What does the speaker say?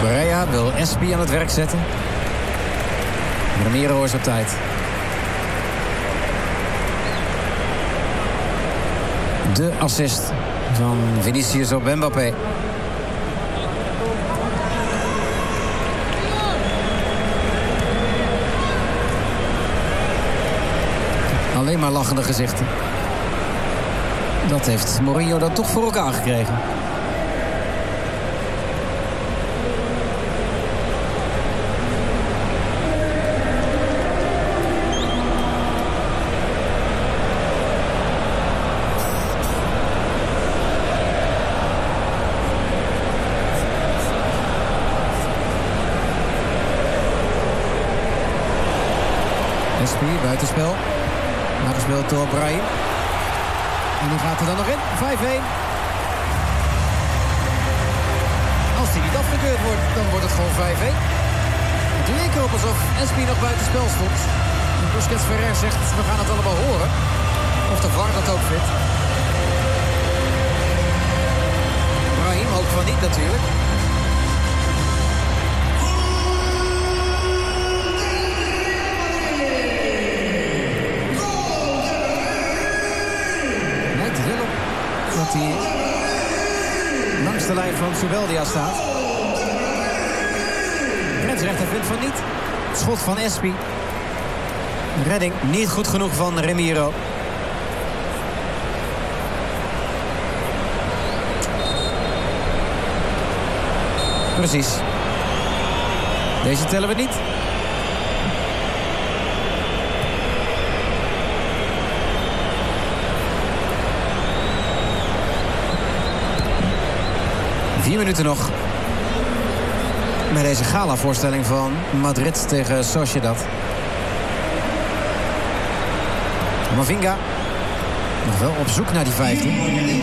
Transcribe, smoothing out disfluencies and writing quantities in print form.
Correa wil Espy aan het werk zetten. Ramiro is op tijd. De assist van Vinicius op Mbappé. Alleen maar lachende gezichten. Dat heeft Mourinho dan toch voor elkaar gekregen. Espy, buitenspel. Nagespeeld door Brahim. En die gaat er dan nog in. 5-1. Als die niet afgekeurd wordt, dan wordt het gewoon 5-1. Het leek erop alsof Espy nog buitenspel stond. En Busquets Ferrer zegt, we gaan het allemaal horen. Of de VAR dat ook vindt. Brahim hoopt van niet natuurlijk. Dat hij langs de lijn van Zubeldia staat. Grensrechter vindt van niet. Het schot van Espy. Redding niet goed genoeg van Ramiro. Precies. Deze tellen we niet. Vier minuten nog. Met deze gala-voorstelling van Madrid tegen Sociedad. Mavinga nog wel op zoek naar die 15.